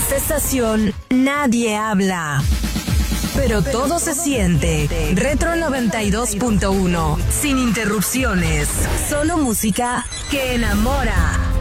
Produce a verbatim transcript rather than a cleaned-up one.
esta estación nadie habla, pero todo se siente. Retro noventa y dos punto uno, sin interrupciones, solo música que enamora.